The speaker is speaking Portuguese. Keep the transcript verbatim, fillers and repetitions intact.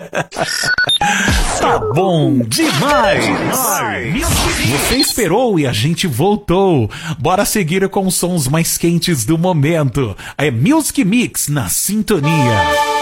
Tá bom demais. demais. Você esperou e a gente voltou. Bora seguir com os sons mais quentes do momento. É Music Mix na sintonia.